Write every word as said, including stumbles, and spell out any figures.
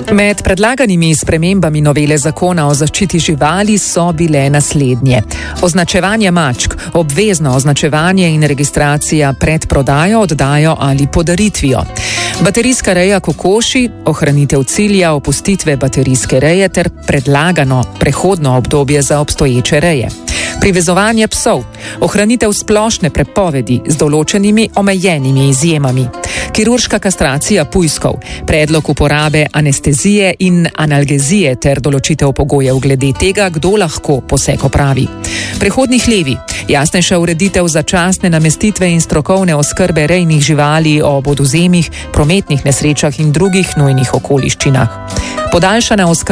Med predlaganimi spremembami novele zakona o zaščiti živali so bile naslednje. Označevanje mačk, obvezno označevanje in registracija pred prodajo, oddajo ali podaritvijo. Baterijska reja kokoši, ohranitev cilja opustitve baterijske reje ter predlagano prehodno obdobje za obstoječe reje. Privezovanje psov, ohranitev splošne prepovedi z določenimi omejenimi izjemami. Kirurška kastracija pujskov, predlog uporabe anestezije in analgezije ter določitev pogojev glede tega, kdo lahko poseg opravi. Prehodni hlevi, jasnejša ureditev začasne namestitve in strokovne oskrbe rejnih živali ob odvzemih, prometnih nesrečah in drugih nujnih okoliščinah. Podaljšana oskrba